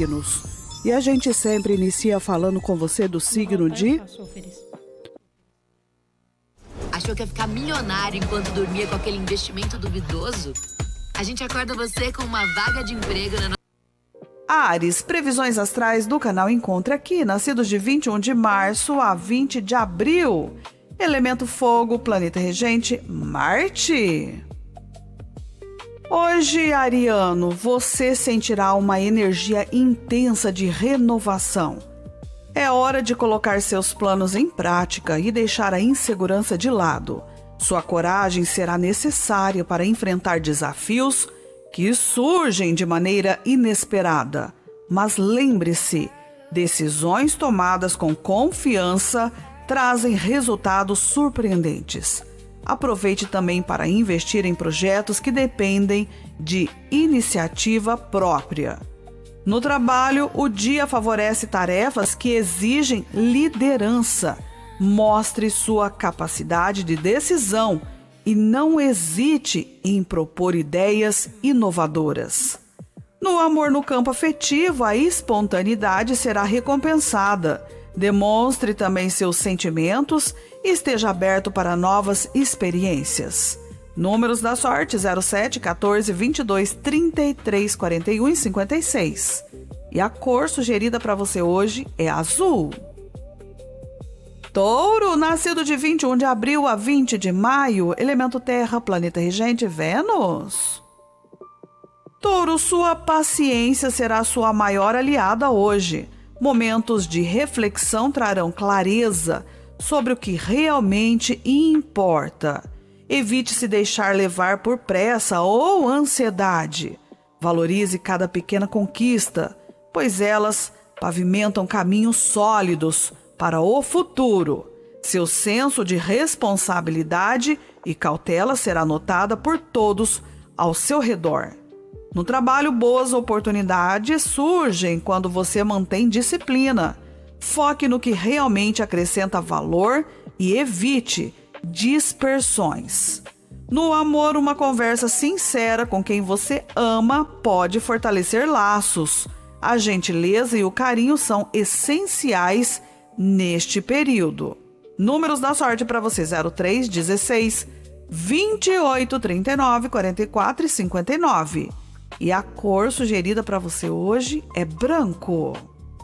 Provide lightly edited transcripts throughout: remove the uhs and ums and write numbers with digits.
signos. E a gente sempre inicia falando com você do signo de... Achou que ia ficar milionário enquanto dormia com aquele investimento duvidoso? A gente acorda você com uma vaga de emprego na... Áries, previsões astrais do canal Encontre Aqui, nascidos de 21 de março a 20 de abril. Elemento fogo, planeta regente, Marte. Hoje, ariano, você sentirá uma energia intensa de renovação. É hora de colocar seus planos em prática e deixar a insegurança de lado. Sua coragem será necessária para enfrentar desafios que surgem de maneira inesperada. Mas lembre-se, decisões tomadas com confiança trazem resultados surpreendentes. Aproveite também para investir em projetos que dependem de iniciativa própria. No trabalho, o dia favorece tarefas que exigem liderança. Mostre sua capacidade de decisão e não hesite em propor ideias inovadoras. No amor no campo afetivo, a espontaneidade será recompensada. Demonstre também seus sentimentos e esteja aberto para novas experiências. Números da sorte: 07, 14, 22, 33, 41 e 56. E a cor sugerida para você hoje é azul. Touro, nascido de 21 de abril a 20 de maio, elemento terra, planeta regente Vênus. Touro, sua paciência será sua maior aliada hoje. Momentos de reflexão trarão clareza sobre o que realmente importa. Evite se deixar levar por pressa ou ansiedade. Valorize cada pequena conquista, pois elas pavimentam caminhos sólidos para o futuro. Seu senso de responsabilidade e cautela será notada por todos ao seu redor. No trabalho, boas oportunidades surgem quando você mantém disciplina. Foque no que realmente acrescenta valor e evite dispersões. No amor, uma conversa sincera com quem você ama pode fortalecer laços. A gentileza e o carinho são essenciais neste período. Números da sorte para você: 03, 16, 28, 39, 44 e 59. E a cor sugerida para você hoje é branco.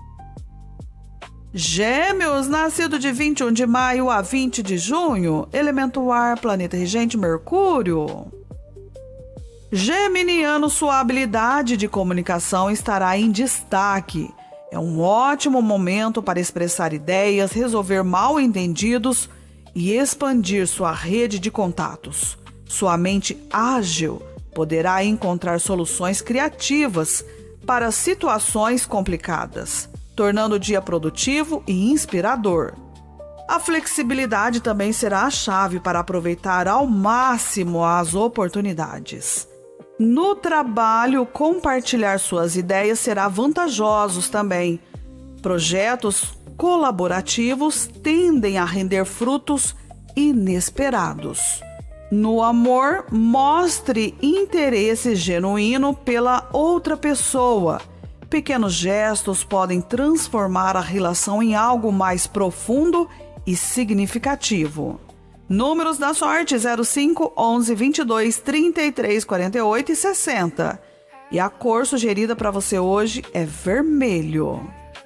Gêmeos, nascido de 21 de maio a 20 de junho, elemento ar, planeta regente Mercúrio. Geminiano, sua habilidade de comunicação estará em destaque. É um ótimo momento para expressar ideias, resolver mal-entendidos e expandir sua rede de contatos. Sua mente ágil poderá encontrar soluções criativas para situações complicadas, tornando o dia produtivo e inspirador. A flexibilidade também será a chave para aproveitar ao máximo as oportunidades. No trabalho, compartilhar suas ideias será vantajoso também. Projetos colaborativos tendem a render frutos inesperados. No amor, mostre interesse genuíno pela outra pessoa. Pequenos gestos podem transformar a relação em algo mais profundo e significativo. Números da sorte: 05, 11, 22, 33, 48 e 60. E a cor sugerida para você hoje é vermelho.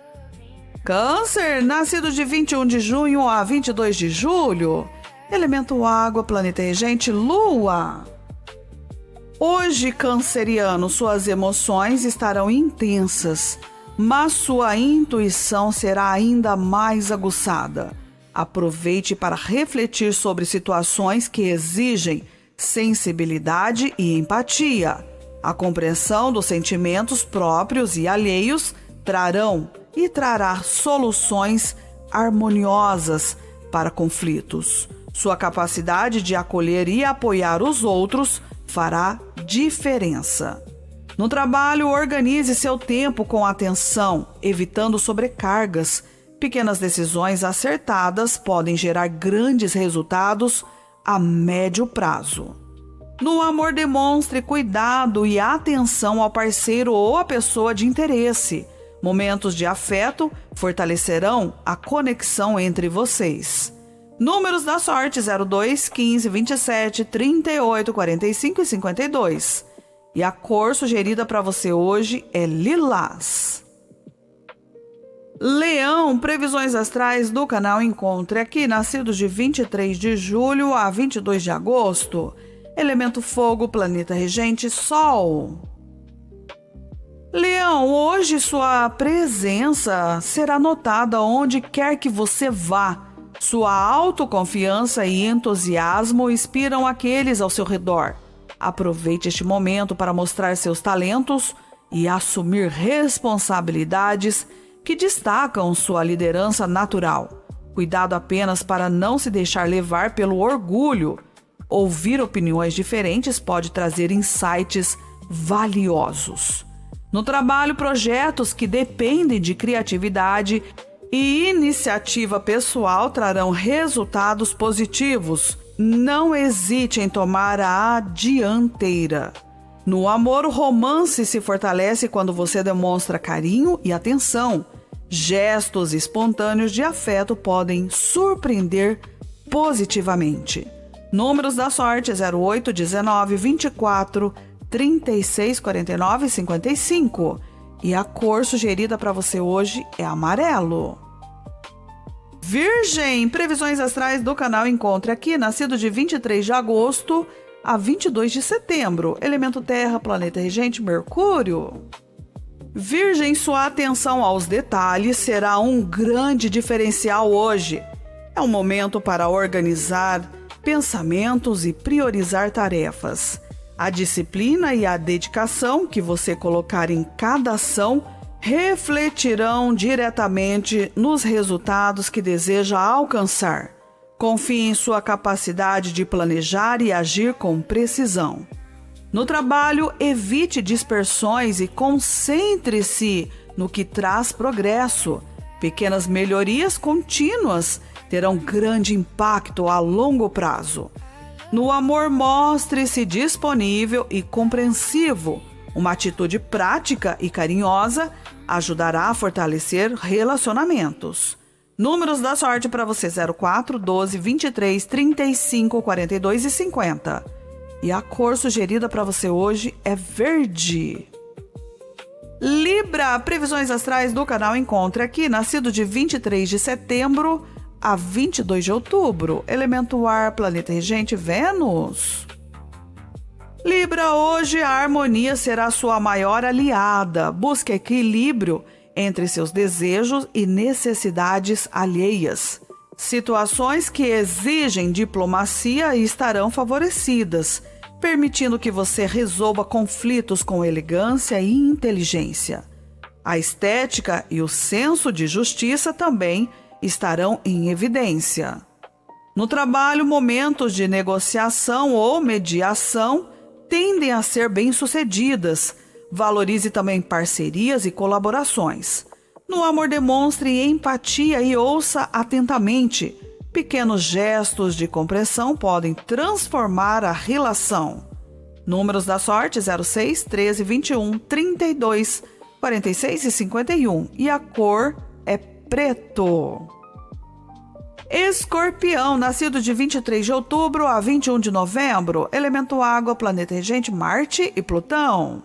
Câncer, nascido de 21 de junho a 22 de julho, elemento água, planeta regente Lua. Hoje, canceriano, suas emoções estarão intensas, mas sua intuição será ainda mais aguçada. Aproveite para refletir sobre situações que exigem sensibilidade e empatia. A compreensão dos sentimentos próprios e alheios trará soluções harmoniosas para conflitos. Sua capacidade de acolher e apoiar os outros fará diferença. No trabalho, organize seu tempo com atenção, evitando sobrecargas. Pequenas decisões acertadas podem gerar grandes resultados a médio prazo. No amor, demonstre cuidado e atenção ao parceiro ou à pessoa de interesse. Momentos de afeto fortalecerão a conexão entre vocês. Números da sorte: 02, 15, 27, 38, 45 e 52. E a cor sugerida para você hoje é lilás. Leão, previsões astrais do canal Encontre Aqui, nascidos de 23 de julho a 22 de agosto. Elemento fogo, planeta regente, Sol. Leão, hoje sua presença será notada onde quer que você vá. Sua autoconfiança e entusiasmo inspiram aqueles ao seu redor. Aproveite este momento para mostrar seus talentos e assumir responsabilidades que destacam sua liderança natural. Cuidado apenas para não se deixar levar pelo orgulho. Ouvir opiniões diferentes pode trazer insights valiosos. No trabalho, projetos que dependem de criatividade e iniciativa pessoal trarão resultados positivos. Não hesite em tomar a dianteira. No amor, o romance se fortalece quando você demonstra carinho e atenção. Gestos espontâneos de afeto podem surpreender positivamente. Números da sorte: 08, 19, 24, 36, 49 e 55. E a cor sugerida para você hoje é amarelo. Virgem, previsões astrais do canal Encontre Aqui, nascido de 23 de agosto a 22 de setembro. Elemento terra, planeta regente, Mercúrio. Virgem, sua atenção aos detalhes será um grande diferencial hoje. É um momento para organizar pensamentos e priorizar tarefas. A disciplina e a dedicação que você colocar em cada ação refletirão diretamente nos resultados que deseja alcançar. Confie em sua capacidade de planejar e agir com precisão. No trabalho, evite dispersões e concentre-se no que traz progresso. Pequenas melhorias contínuas terão grande impacto a longo prazo. No amor, mostre-se disponível e compreensivo. Uma atitude prática e carinhosa ajudará a fortalecer relacionamentos. Números da sorte para você: 04, 12, 23, 35, 42 e 50. E a cor sugerida para você hoje é verde. Libra, previsões astrais do canal Encontre Aqui, nascido de 23 de setembro a 22 de outubro. Elemento ar, planeta regente, Vênus. Libra, hoje a harmonia será sua maior aliada. Busque equilíbrio entre seus desejos e necessidades alheias. Situações que exigem diplomacia estarão favorecidas, permitindo que você resolva conflitos com elegância e inteligência. A estética e o senso de justiça também estarão em evidência. No trabalho, momentos de negociação ou mediação tendem a ser bem-sucedidas. Valorize também parcerias e colaborações. No amor, demonstre empatia e ouça atentamente. Pequenos gestos de compreensão podem transformar a relação. Números da sorte: 06, 13, 21, 32, 46 e 51. E a cor é preto. Escorpião, nascido de 23 de outubro a 21 de novembro. Elemento água, planeta regente, Marte e Plutão.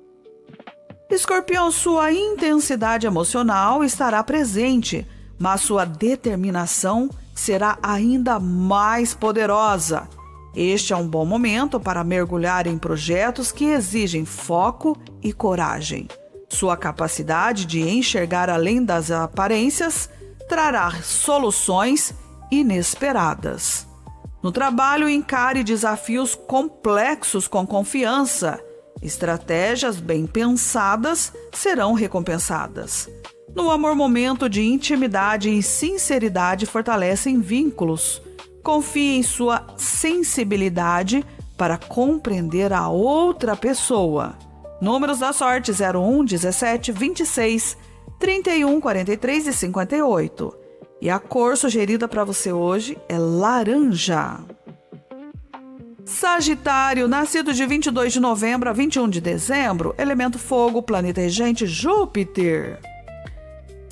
Escorpião, sua intensidade emocional estará presente, mas sua determinação será ainda mais poderosa. Este é um bom momento para mergulhar em projetos que exigem foco e coragem. Sua capacidade de enxergar além das aparências trará soluções inesperadas. No trabalho, encare desafios complexos com confiança. Estratégias bem pensadas serão recompensadas. No amor, momento de intimidade e sinceridade fortalecem vínculos. Confie em sua sensibilidade para compreender a outra pessoa. Números da sorte: 01, 17, 26, 31, 43 e 58. E a cor sugerida para você hoje é laranja. Sagitário, nascido de 22 de novembro a 21 de dezembro. Elemento fogo, planeta regente, Júpiter.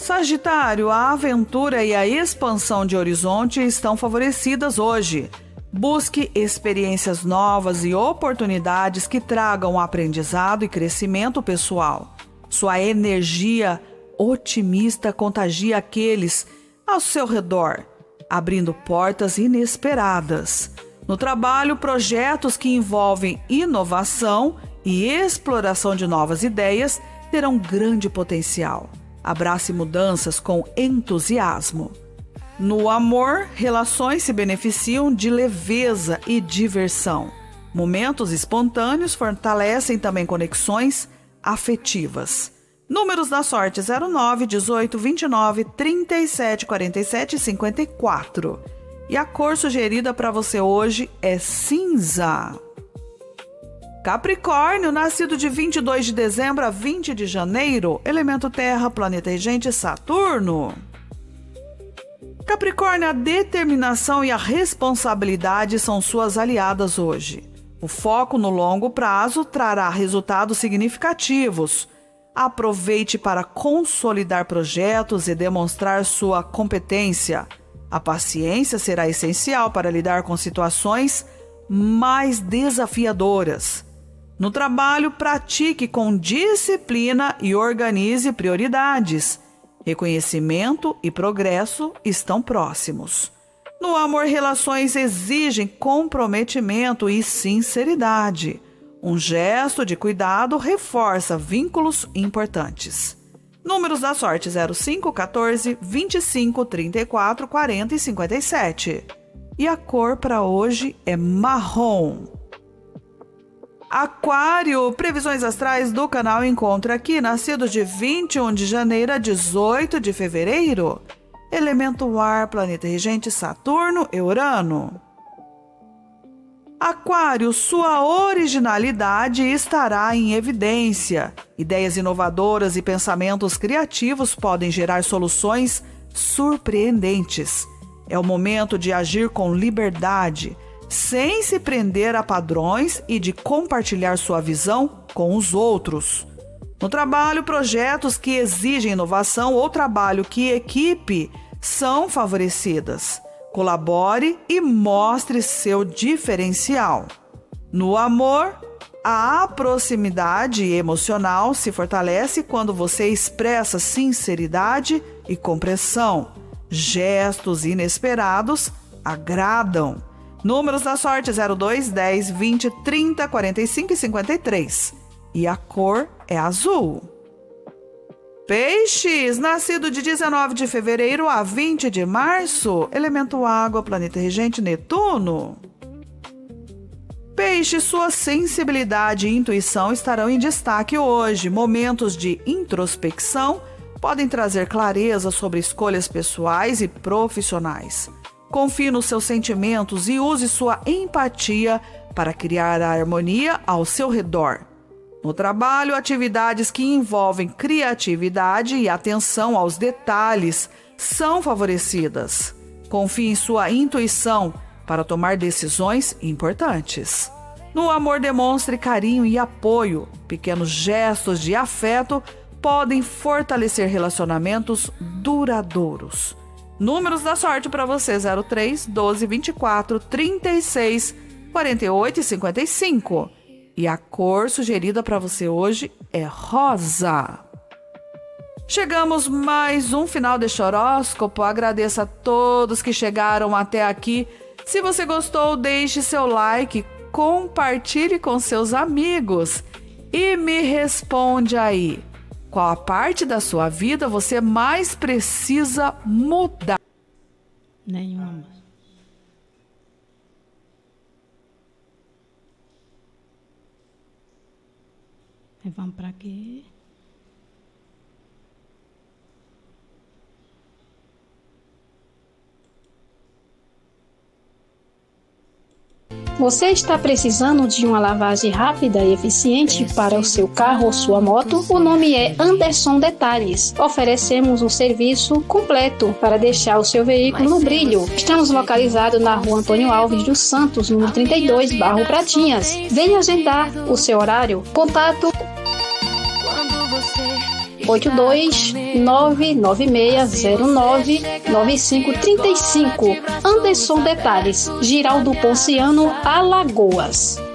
Sagitário, a aventura e a expansão de horizonte estão favorecidas hoje. Busque experiências novas e oportunidades que tragam aprendizado e crescimento pessoal. Sua energia otimista contagia aqueles ao seu redor, abrindo portas inesperadas. No trabalho, projetos que envolvem inovação e exploração de novas ideias terão grande potencial. Abrace mudanças com entusiasmo. No amor, relações se beneficiam de leveza e diversão. Momentos espontâneos fortalecem também conexões afetivas. Números da sorte: 09, 18, 29, 37, 47 e 54. E a cor sugerida para você hoje é cinza. Capricórnio, nascido de 22 de dezembro a 20 de janeiro, elemento terra, planeta regente Saturno. Capricórnio, a determinação e a responsabilidade são suas aliadas hoje. O foco no longo prazo trará resultados significativos. Aproveite para consolidar projetos e demonstrar sua competência. A paciência será essencial para lidar com situações mais desafiadoras. No trabalho, pratique com disciplina e organize prioridades. Reconhecimento e progresso estão próximos. No amor, relações exigem comprometimento e sinceridade. Um gesto de cuidado reforça vínculos importantes. Números da sorte: 05, 14, 25, 34, 40 e 57. E a cor para hoje é marrom. Aquário, previsões astrais do canal Encontra Aqui, nascidos de 21 de janeiro a 18 de fevereiro. Elemento ar, planeta regente Saturno e Urano. Aquário, sua originalidade estará em evidência. Ideias inovadoras e pensamentos criativos podem gerar soluções surpreendentes. É o momento de agir com liberdade, sem se prender a padrões e de compartilhar sua visão com os outros. No trabalho, projetos que exigem inovação ou trabalho que equipe são favorecidas. Colabore e mostre seu diferencial. No amor, a proximidade emocional se fortalece quando você expressa sinceridade e compreensão. Gestos inesperados agradam. Números da sorte: 02, 10, 20, 30, 45 e 53. E a cor é azul. Peixes, nascido de 19 de fevereiro a 20 de março, elemento água, planeta regente Netuno. Peixe, sua sensibilidade e intuição estarão em destaque hoje. Momentos de introspecção podem trazer clareza sobre escolhas pessoais e profissionais. Confie nos seus sentimentos e use sua empatia para criar a harmonia ao seu redor. No trabalho, atividades que envolvem criatividade e atenção aos detalhes são favorecidas. Confie em sua intuição para tomar decisões importantes. No amor, demonstre carinho e apoio. Pequenos gestos de afeto podem fortalecer relacionamentos duradouros. Números da sorte para você: 03, 12, 24, 36, 48 e 55. E a cor sugerida para você hoje é rosa. Chegamos mais um final deste horóscopo. Agradeço a todos que chegaram até aqui. Se você gostou, deixe seu like, compartilhe com seus amigos e me responde aí. Qual a parte da sua vida você mais precisa mudar? Nenhuma. Vamos para quê? Você está precisando de uma lavagem rápida e eficiente para o seu carro ou sua moto? O nome é Anderson Detalhes. Oferecemos um serviço completo para deixar o seu veículo no brilho. Estamos localizados na Rua Antônio Alves dos Santos, número 32, bairro Pratinhas. Venha agendar o seu horário. Contato 82996099535. Anderson Detalhes, Giraldo Ponciano, Alagoas.